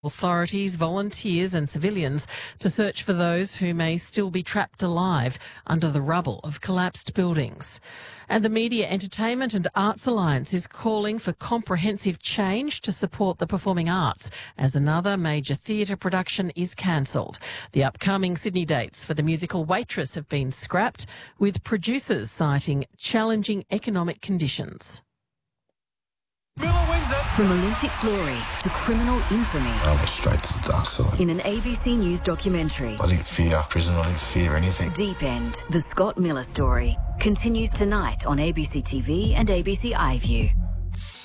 Authorities, volunteers and civilians to search for those who may still be trapped alive under the rubble of collapsed buildings. And the Media, Entertainment and Arts Alliance is calling for comprehensive change to support the performing arts as another major theatre production is cancelled. The upcoming Sydney dates for the musical Waitress have been scrapped, with producers citing challenging economic conditions. From Olympic glory to criminal infamy. I went straight to the dark side. In an ABC News documentary. I didn't fear prison, I didn't fear anything. Deep End, the Scott Miller story, continues tonight on ABC TV and ABC iView.